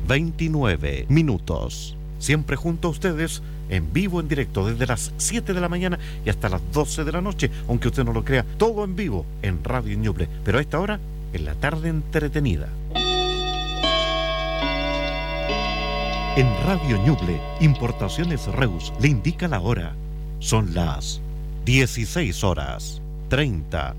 29 minutos. Siempre junto a ustedes, en vivo, en directo, desde las 7 de la mañana y hasta las 12 de la noche, aunque usted no lo crea, todo en vivo en Radio Ñuble, pero a esta hora, en la tarde entretenida. En Radio Ñuble, Importaciones Reus le indica la hora. Son las 16:30